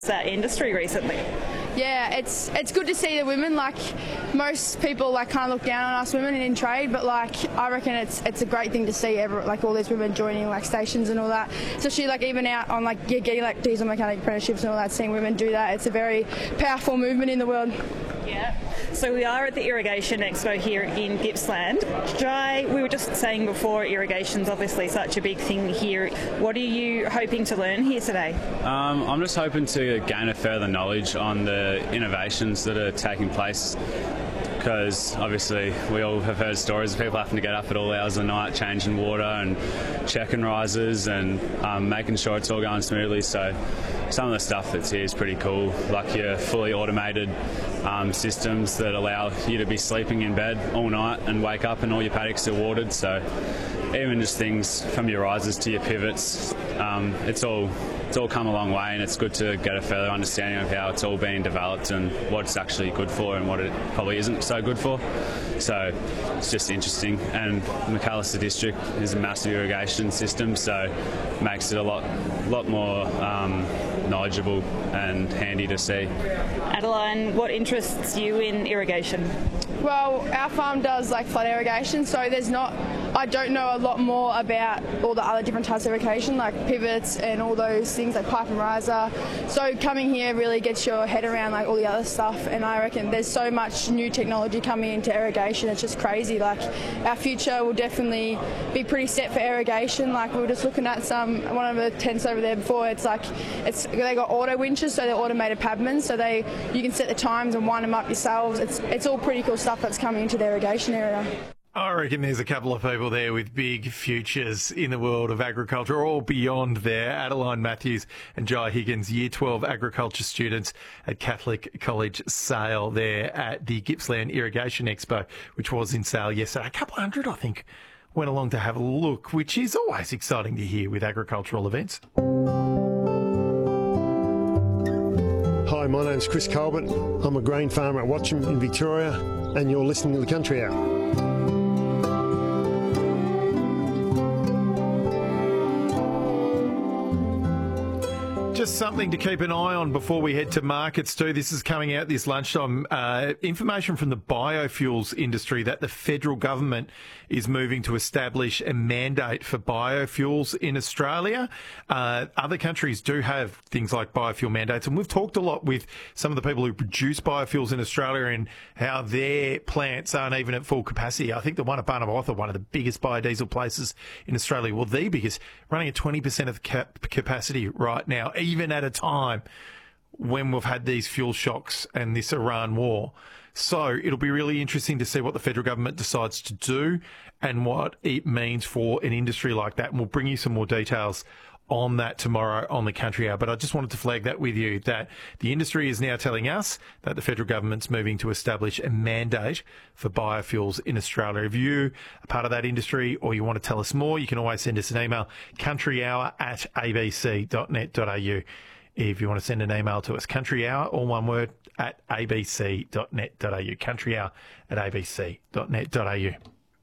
that industry recently? Yeah, it's good to see the women. Like, most people kind of look down on us women in trade, but I reckon it's a great thing to see all these women joining stations and all that. Especially even out on getting diesel mechanic apprenticeships and all that, seeing women do that. It's a very powerful movement in the world. Yeah. So we are at the Irrigation Expo here in Gippsland. Jai, we were just saying before, irrigation's obviously such a big thing here. What are you hoping to learn here today? I'm just hoping to gain a further knowledge on the innovations that are taking place, because obviously we all have heard stories of people having to get up at all hours of the night, changing water and checking risers and making sure it's all going smoothly. So some of the stuff that's here is pretty cool, like your fully automated systems that allow you to be sleeping in bed all night and wake up and all your paddocks are watered. So even just things from your risers to your pivots, it's all come a long way, and it's good to get a further understanding of how it's all being developed and what it's actually good for and what it probably isn't so good for. So it's just interesting, and Macalister District is a massive irrigation system, so it makes it a lot more knowledgeable and handy to see. Adeline, what interests you in irrigation? Well, our farm does flood irrigation, so I don't know a lot more about all the other different types of irrigation, like pivots and all those things, like pipe and riser. So coming here really gets your head around all the other stuff, and I reckon there's so much new technology coming into irrigation. It's just crazy. Our future will definitely be pretty set for irrigation. We were just looking at one of the tents over there before. They got auto winches, so they're automated pavements, so you can set the times and wind them up yourselves. It's all pretty cool stuff that's coming into the irrigation area. I reckon there's a couple of people there with big futures in the world of agriculture, all beyond there. Adeline Matthews and Jai Higgins, Year 12 agriculture students at Catholic College Sale there at the Gippsland Irrigation Expo, which was in Sale yesterday. A couple hundred, I think, went along to have a look, which is always exciting to hear with agricultural events. Hi, my name's Chris Colbert. I'm a grain farmer at Watcham in Victoria, and you're listening to the Country Hour. Just something to keep an eye on before we head to markets too. This is coming out this lunchtime. Information from the biofuels industry that the federal government is moving to establish a mandate for biofuels in Australia. Other countries do have things like biofuel mandates, and we've talked a lot with some of the people who produce biofuels in Australia and how their plants aren't even at full capacity. I think the one at Barnum Author, one of the biggest biodiesel places in Australia, well, the biggest, running at 20% of capacity right now, even at a time when we've had these fuel shocks and this Iran war. So it'll be really interesting to see what the federal government decides to do and what it means for an industry like that. And we'll bring you some more details on that tomorrow on the Country Hour. But I just wanted to flag that with you, that the industry is now telling us that the federal government's moving to establish a mandate for biofuels in Australia. If you are part of that industry or you want to tell us more, you can always send us an email, countryhour@abc.net.au. If you want to send an email to us, countryhour, all one word, @abc.net.au, countryhour@abc.net.au.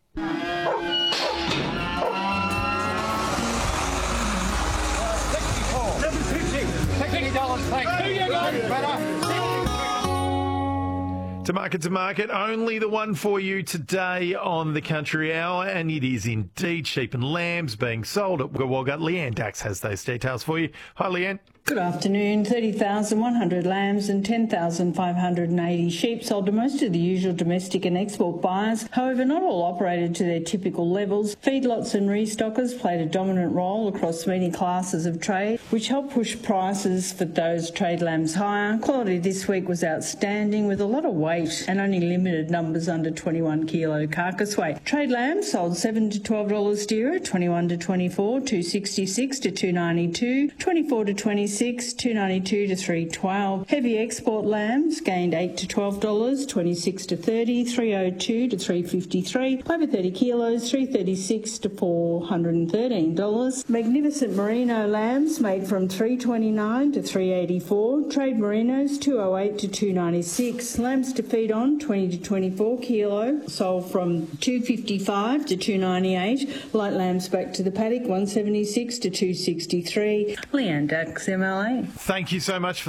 To market, only the one for you today on the Country Hour, and it is indeed sheep and lambs being sold at Wagga Wagga. Leanne Dax has those details for you. Hi, Leanne. Good afternoon. 30,100 lambs and 10,580 sheep sold to most of the usual domestic and export buyers. However, not all operated to their typical levels. Feedlots and restockers played a dominant role across many classes of trade, which helped push prices for those trade lambs higher. Quality this week was outstanding, with a lot of weight and only limited numbers under 21 kilo carcass weight. Trade lambs sold $7 to $12 dearer, 21 to 24, 266 to 292, 24 to 26, 292 to 312. Heavy export lambs gained $8 to $12, 26 to 30, 302 to 353. Over 30 kilos, 336 to $413. Magnificent merino lambs made from 329 to 384. Trade merinos 208 to 296. Lambs to feed on 20 to 24 kilo, sold from 255 to 298. Light lambs back to the paddock 176 to 263. Leanne Dax, MLA. Thank you so much for